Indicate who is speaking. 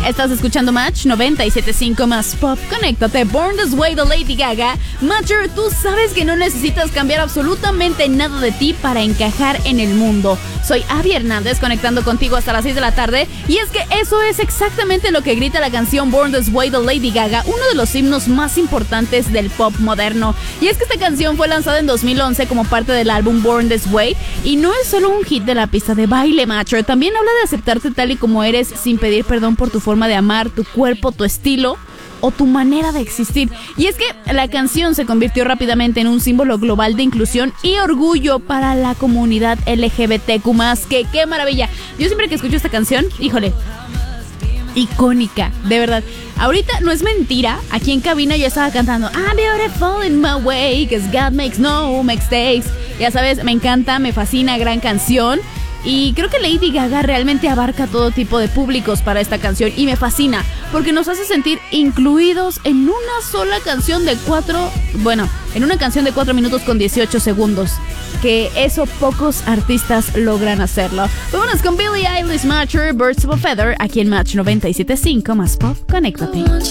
Speaker 1: Estás escuchando Match 97.5 más Pop. Conéctate. Born This Way de Lady Gaga. Matcher, tú sabes que no necesitas cambiar absolutamente nada de ti para encajar en el mundo. Soy Abby Hernández, conectando contigo hasta las 6 de la tarde. Y es que eso es exactamente lo que grita la canción Born This Way de Lady Gaga, uno de los himnos más importantes del pop moderno. Y es que esta canción fue lanzada en 2011 como parte del álbum Born This Way. Y no es solo un hit de la pista de baile, Matcher. También habla de aceptarte tal y como eres, sin pedir perdón por tu forma de amar, tu cuerpo, tu estilo o tu manera de existir. Y es que la canción se convirtió rápidamente en un símbolo global de inclusión y orgullo para la comunidad LGBTQ+. ¡Qué maravilla! Yo siempre que escucho esta canción, híjole, icónica, de verdad. Ahorita no es mentira, aquí en cabina yo estaba cantando I'm beautiful in my way, 'cause God makes no mistakes. Ya sabes, me encanta, me fascina, gran canción. Y creo que Lady Gaga realmente abarca todo tipo de públicos para esta canción. Y me fascina, porque nos hace sentir incluidos en una sola canción de en una canción de 4 minutos con 18 segundos. Que eso pocos artistas logran hacerlo. Vámonos con Billie Eilish, Matcher, Birds of a Feather, aquí en Match 97.5 más Pop. Conéctate.